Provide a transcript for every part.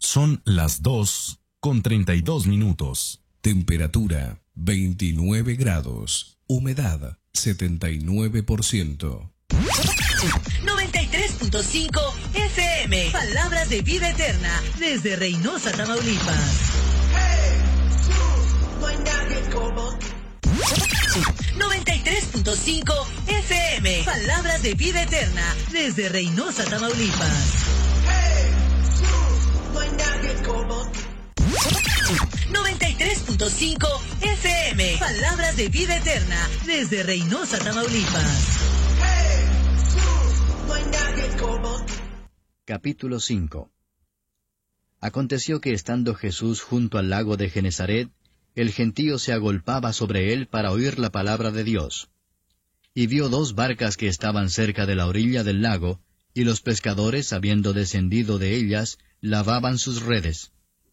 Son las 2:32. Temperatura 29 grados. Humedad 79%. 93.5 FM. Palabras de vida eterna. Desde Reynosa, Tamaulipas. 93.5 FM. Palabras de vida eterna. Desde Reynosa, Tamaulipas. 93.5 FM. Palabras de vida eterna. Desde Reynosa, Tamaulipas. Capítulo 5. Aconteció que estando Jesús junto al lago de Genezaret, el gentío se agolpaba sobre él para oír la palabra de Dios. Y vio 2 barcas que estaban cerca de la orilla del lago, y los pescadores, habiendo descendido de ellas, lavaban sus redes.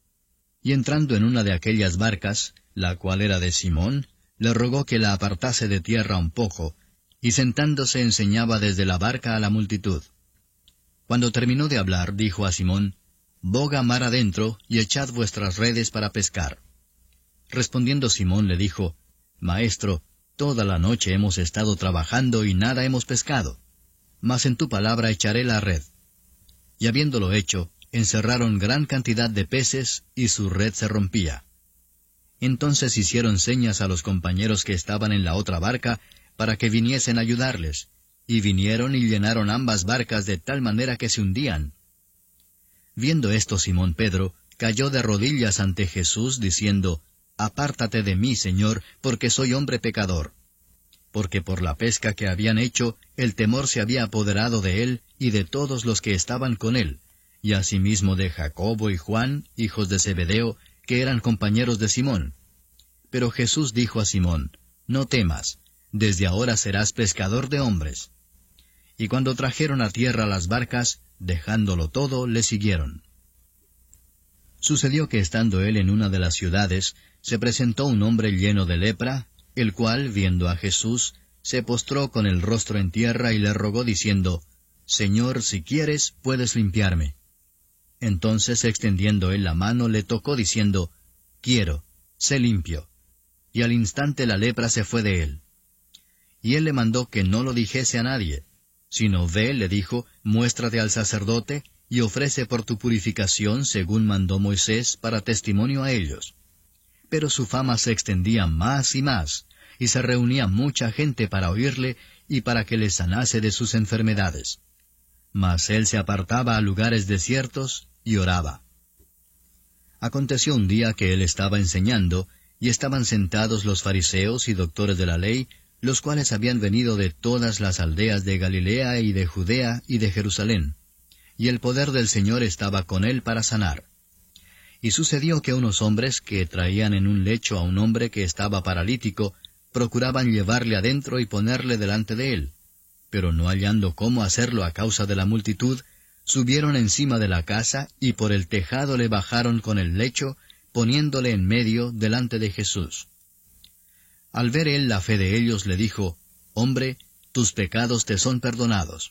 Y entrando en una de aquellas barcas, la cual era de Simón, le rogó que la apartase de tierra un poco, y sentándose enseñaba desde la barca a la multitud. Cuando terminó de hablar, dijo a Simón, «Boga mar adentro, y echad vuestras redes para pescar». Respondiendo Simón le dijo, «Maestro, toda la noche hemos estado trabajando y nada hemos pescado, mas en tu palabra echaré la red». Y habiéndolo hecho, encerraron gran cantidad de peces, y su red se rompía. Entonces hicieron señas a los compañeros que estaban en la otra barca, para que viniesen a ayudarles, y vinieron y llenaron ambas barcas de tal manera que se hundían. Viendo esto Simón Pedro, cayó de rodillas ante Jesús, diciendo, «Apártate de mí, Señor, porque soy hombre pecador». Porque por la pesca que habían hecho, el temor se había apoderado de él y de todos los que estaban con él, y asimismo de Jacobo y Juan, hijos de Zebedeo, que eran compañeros de Simón. Pero Jesús dijo a Simón, «No temas, desde ahora serás pescador de hombres». Y cuando trajeron a tierra las barcas, dejándolo todo, le siguieron. Sucedió que estando él en una de las ciudades, se presentó un hombre lleno de lepra, el cual, viendo a Jesús, se postró con el rostro en tierra y le rogó diciendo, «Señor, si quieres, puedes limpiarme». Entonces, extendiendo él la mano, le tocó diciendo, «Quiero, sé limpio». Y al instante la lepra se fue de él. Y él le mandó que no lo dijese a nadie, sino ve, le dijo, muéstrate al sacerdote, y ofrece por tu purificación según mandó Moisés para testimonio a ellos. Pero su fama se extendía más, y se reunía mucha gente para oírle y para que le sanase de sus enfermedades. Mas él se apartaba a lugares desiertos y oraba. Aconteció un día que él estaba enseñando, y estaban sentados los fariseos y doctores de la ley, los cuales habían venido de todas las aldeas de Galilea y de Judea y de Jerusalén, y el poder del Señor estaba con él para sanar. Y sucedió que unos hombres que traían en un lecho a un hombre que estaba paralítico, procuraban llevarle adentro y ponerle delante de él, pero no hallando cómo hacerlo a causa de la multitud, subieron encima de la casa y por el tejado le bajaron con el lecho, poniéndole en medio delante de Jesús. Al ver él la fe de ellos, le dijo, «Hombre, tus pecados te son perdonados».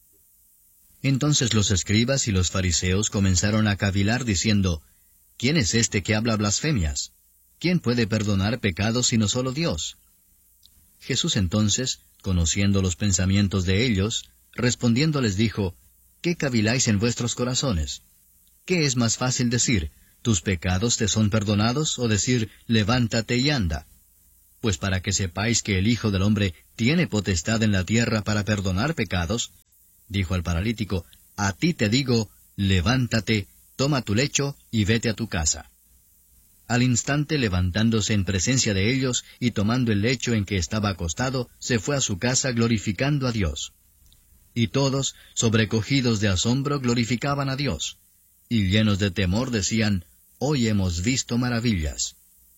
Entonces los escribas y los fariseos comenzaron a cavilar diciendo, «¿Quién es este que habla blasfemias? ¿Quién puede perdonar pecados sino solo Dios?» Jesús entonces, conociendo los pensamientos de ellos, respondiendo les dijo, «¿Qué caviláis en vuestros corazones? ¿Qué es más fácil decir, tus pecados te son perdonados, o decir, levántate y anda? Pues para que sepáis que el Hijo del Hombre tiene potestad en la tierra para perdonar pecados, dijo al paralítico, a ti te digo, levántate, toma tu lecho y vete a tu casa. Al instante, levantándose en presencia de ellos y tomando el lecho en que estaba acostado, se fue a su casa glorificando a Dios. Y todos, sobrecogidos de asombro, glorificaban a Dios, y llenos de temor decían, hoy hemos visto maravillas.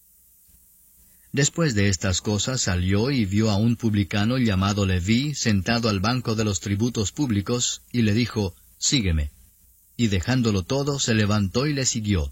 Después de estas cosas salió y vio a un publicano llamado Leví sentado al banco de los tributos públicos, y le dijo, sígueme. Y dejándolo todo, se levantó y le siguió.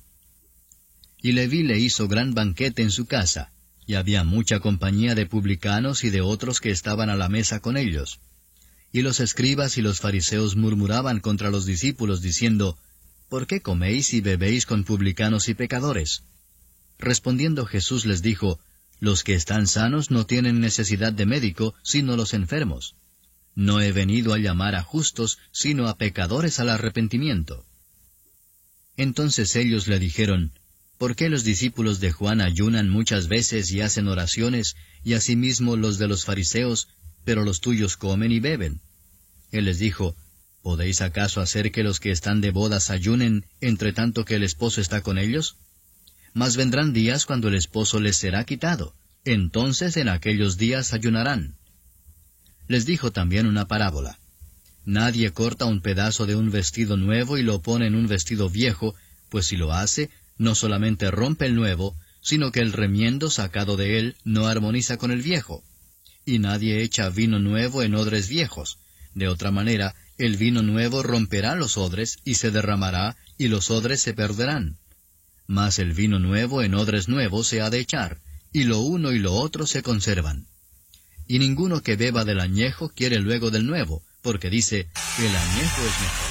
Y Leví le hizo gran banquete en su casa, y había mucha compañía de publicanos y de otros que estaban a la mesa con ellos. Y los escribas y los fariseos murmuraban contra los discípulos, diciendo, ¿por qué coméis y bebéis con publicanos y pecadores? Respondiendo Jesús les dijo, los que están sanos no tienen necesidad de médico, sino los enfermos. No he venido a llamar a justos, sino a pecadores al arrepentimiento. Entonces ellos le dijeron, ¿por qué los discípulos de Juan ayunan muchas veces y hacen oraciones, y asimismo los de los fariseos, pero los tuyos comen y beben? Él les dijo, ¿podéis acaso hacer que los que están de bodas ayunen, entre tanto que el esposo está con ellos? Mas vendrán días cuando el esposo les será quitado, entonces en aquellos días ayunarán. Les dijo también una parábola. Nadie corta un pedazo de un vestido nuevo y lo pone en un vestido viejo, pues si lo hace, no solamente rompe el nuevo, sino que el remiendo sacado de él no armoniza con el viejo. Y nadie echa vino nuevo en odres viejos. De otra manera, el vino nuevo romperá los odres y se derramará, y los odres se perderán. Mas el vino nuevo en odres nuevos se ha de echar, y lo uno y lo otro se conservan. Y ninguno que beba del añejo quiere luego del nuevo, porque dice, el añejo es mejor.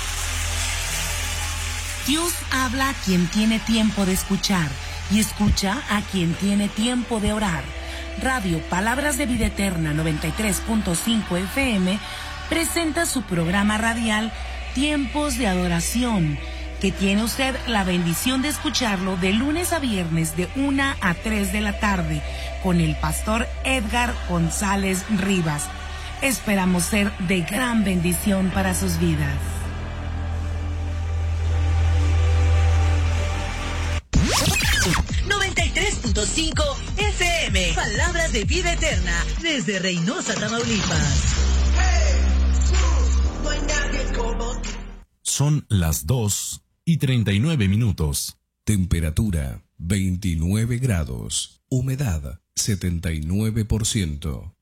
Dios habla a quien tiene tiempo de escuchar, y escucha a quien tiene tiempo de orar. Radio Palabras de Vida Eterna 93.5 FM presenta su programa radial Tiempos de Adoración, que tiene usted la bendición de escucharlo de lunes a viernes de 1 a 3 de la tarde con el pastor Edgar González Rivas. Esperamos ser de gran bendición para sus vidas. FM, Palabras de Vida Eterna, desde Reynosa, Tamaulipas. Son las 2:39. Temperatura 29 grados. Humedad 79%.